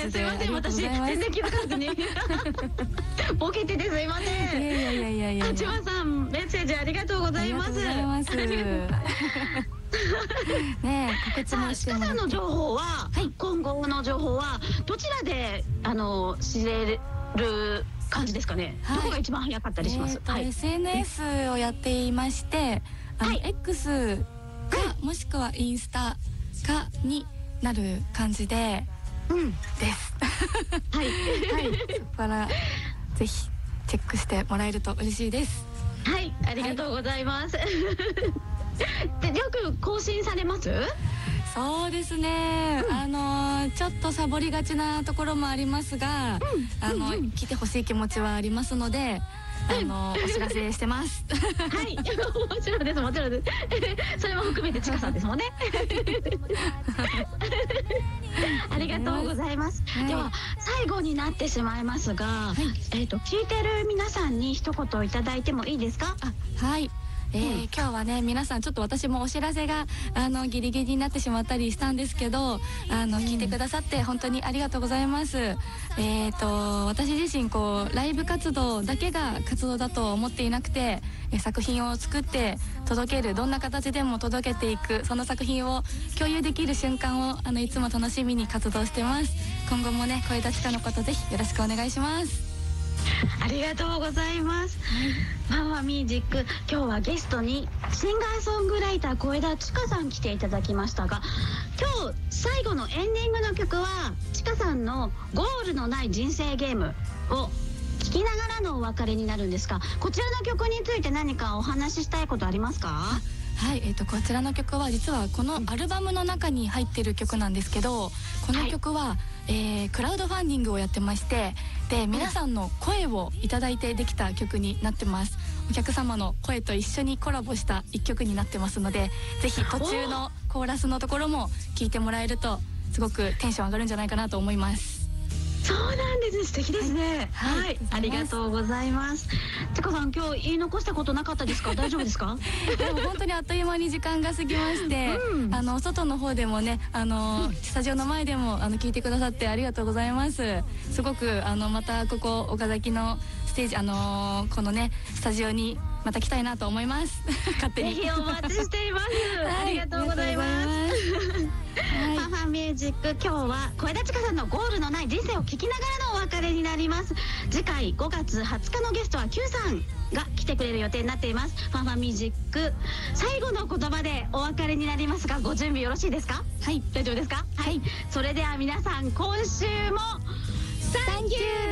すいません、私全然気づかずにボケててすいません。千葉さん、メッセージありがとうございます。 ね、告知もしてもらって。 ちかさんの情報は、今後の情報はどちらで知れる感じですかね。どこが一番早かったりします？ SNS をやっていまして、X かもしくはインスタかになる感じでです。はい、そこからぜひチェックしてもらえると嬉しいです。 はい、ありがとうございます。で、よく更新されます？ そうですね、ちょっとサボりがちなところもありますが、来てほしい気持ちはありますので、お知らせしてます。 はい、もちろんです、もちろんです。それも含めてちかさんですもんね。ありがとうございます。では最後になってしまいますが、聞いてる皆さんに一言いただいてもいいですか？ はい。今日はね、皆さんちょっと私もお知らせがギリギリになってしまったりしたんですけど、聞いてくださって本当にありがとうございます。私自身ライブ活動だけが活動だと思っていなくて、作品を作って届ける、どんな形でも届けていく、その作品を共有できる瞬間をいつも楽しみに活動してます。今後もね、小枝千佳のことぜひよろしくお願いします。 ありがとうございます。ファンファミュージック、今日はゲストにシンガーソングライター小枝千佳さん来ていただきましたが、今日最後のエンディングの曲は千佳さんのゴールのない人生ゲームを聴きながらのお別れになるんですが、こちらの曲について何かお話ししたいことありますか？ はい、こちらの曲は実はこのアルバムの中に入ってる曲なんですけど、この曲は、クラウドファンディングをやってまして、で皆さんの声をいただいてできた曲になってます。お客様の声と一緒にコラボした一曲になってますので、ぜひ途中のコーラスのところも聴いてもらえるとすごくテンション上がるんじゃないかなと思います。 そうなんです。素敵ですね。はい、ありがとうございます。ちかさん、今日言い残したことなかったですか？大丈夫ですか？ でも本当にあっという間に時間が過ぎまして、外の方でもね、スタジオの前でも聞いてくださってありがとうございます。すごくまたここ岡崎のステージ、このねスタジオにまた来たいなと思います。勝手にぜひお待ちしています。ありがとうございます。ファンファンミュージック、今日は小枝千佳さんのゴールのない人生を聞きながらのお別れになります。次回5月20日のゲストは Q さんが来てくれる予定になっています。ファンファンミュージック、最後の言葉でお別れになりますが、ご準備よろしいですか？ はい、 大丈夫ですか？ はい、 それでは皆さん、今週もサンキュー。